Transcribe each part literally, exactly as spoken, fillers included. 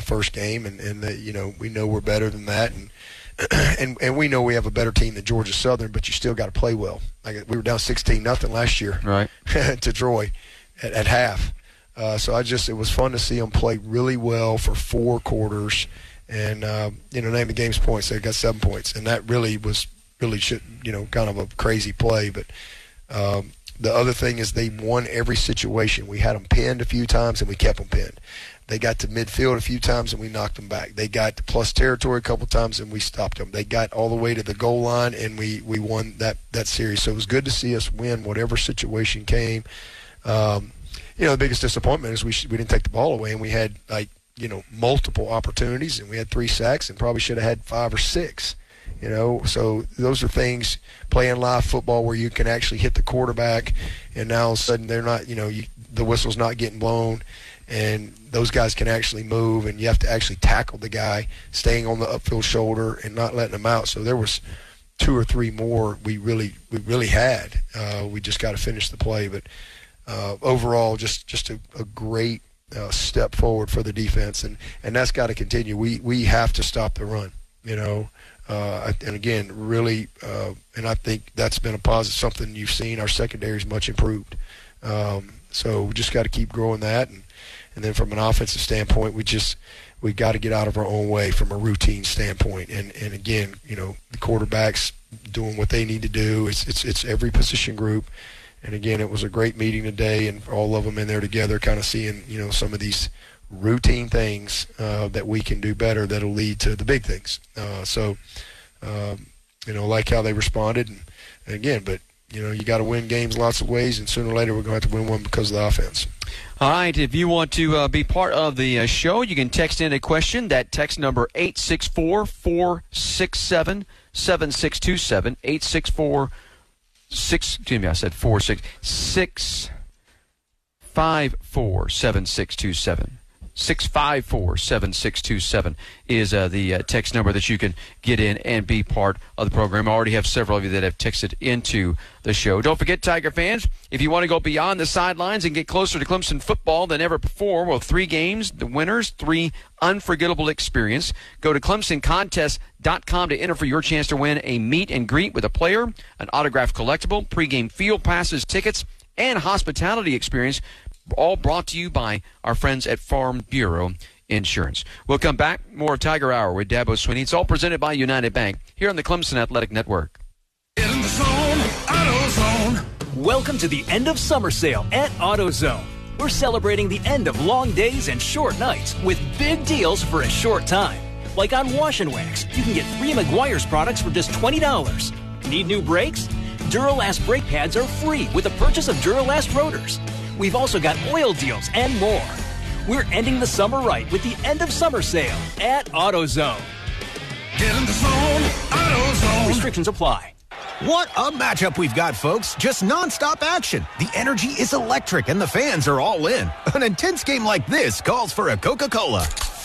first game, and, and the, you know, we know we're better than that, and and and we know we have a better team than Georgia Southern, but you still got to play well. Like we were down sixteen nothing last year, right, to Troy at, at half. Uh, so I just it was fun to see them play really well for four quarters, and uh, you know, name the game's points. They got seven points, and that really was really should you know kind of a crazy play, but. Um, The other thing is they won every situation. We had them pinned a few times, and we kept them pinned. They got to midfield a few times, and we knocked them back. They got to plus territory a couple times, and we stopped them. They got all the way to the goal line, and we, we won that, that series. So it was good to see us win whatever situation came. Um, you know, the biggest disappointment is we sh- we didn't take the ball away, and we had, like, you know, multiple opportunities, and we had three sacks and probably should have had five or six. You know, so those are things, playing live football where you can actually hit the quarterback, and now all of a sudden they're not, you know, you, the whistle's not getting blown, and those guys can actually move, and you have to actually tackle the guy, staying on the upfield shoulder and not letting him out. So there was two or three more we really we really had. Uh, we just got to finish the play. But uh, overall, just, just a, a great uh, step forward for the defense, and, and that's got to continue. We, we have to stop the run, you know. Uh, and again, really, uh, and I think that's been a positive, something you've seen. Our secondary is much improved. Um, so we just got to keep growing that. And, and then from an offensive standpoint, we just we got to get out of our own way from a routine standpoint. And, and again, you know, the quarterbacks doing what they need to do. It's, it's, it's every position group. And again, it was a great meeting today, and all of them in there together, kind of seeing, you know, some of these routine things uh, that we can do better that'll lead to the big things. Uh, so, um, you know, like how they responded. And, and again, but, you know, you got to win games lots of ways, and sooner or later we're going to have to win one because of the offense. All right, if you want to uh, be part of the uh, show, you can text in a question. That text number, eight six four, four six seven, seven six two seven, eight six four, six, excuse me, I said four, six, six, five, four, seven six two seven. six five four, seven six two seven is uh, the uh, text number that you can get in and be part of the program. I already have several of you that have texted into the show. Don't forget, Tiger fans, if you want to go beyond the sidelines and get closer to Clemson football than ever before, well, three games, the winners, three unforgettable experience. Go to Clemson Contest dot com to enter for your chance to win a meet and greet with a player, an autographed collectible, pregame field passes, tickets, and hospitality experience, all brought to you by our friends at Farm Bureau Insurance. We'll come back. More Tiger Hour with Dabo Swinney. It's all presented by United Bank here on the Clemson Athletic Network. In the zone, AutoZone. Welcome to the end of summer sale at AutoZone. We're celebrating the end of long days and short nights with big deals for a short time. Like on Wash and Wax, you can get three Meguiar's products for just twenty dollars. Need new brakes? Duralast brake pads are free with the purchase of Duralast rotors. We've also got oil deals and more. We're ending the summer right with the end of summer sale at AutoZone. Get in the zone, AutoZone. Restrictions apply. What a matchup we've got, folks. Just nonstop action. The energy is electric and the fans are all in. An intense game like this calls for a Coca-Cola.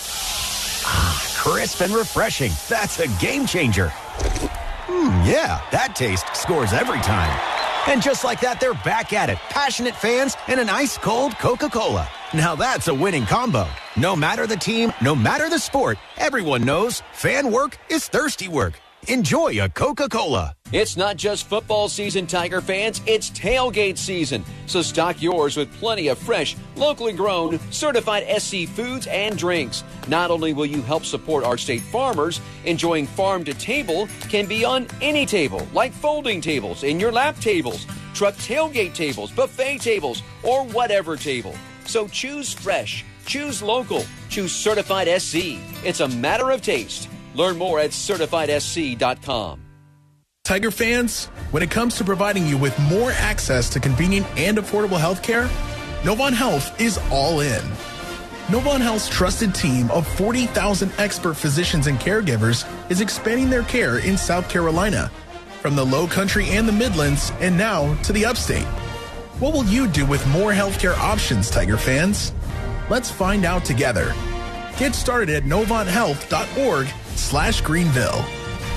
Ah, crisp and refreshing. That's a game changer. Hmm, yeah, that taste scores every time. And just like that, they're back at it. Passionate fans and an ice-cold Coca-Cola. Now that's a winning combo. No matter the team, no matter the sport, everyone knows fan work is thirsty work. Enjoy a Coca-Cola. It's not just football season, Tiger fans. It's tailgate season. So stock yours with plenty of fresh, locally grown, certified S C foods and drinks. Not only will you help support our state farmers, enjoying farm to table can be on any table, like folding tables, in your lap tables, truck tailgate tables, buffet tables, or whatever table. So choose fresh, choose local, choose certified S C. It's a matter of taste. Learn more at certified s c dot com. Tiger fans, when it comes to providing you with more access to convenient and affordable health care, Novant Health is all in. Novant Health's trusted team of forty thousand expert physicians and caregivers is expanding their care in South Carolina, from the Low Country and the Midlands, and now to the Upstate. What will you do with more healthcare options, Tiger fans? Let's find out together. Get started at novant health dot org slash Greenville.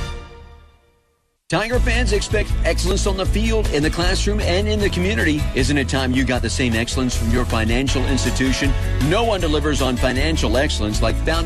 Tiger fans expect excellence on the field, in the classroom, and in the community. Isn't it time you got the same excellence from your financial institution? No one delivers on financial excellence like Foundation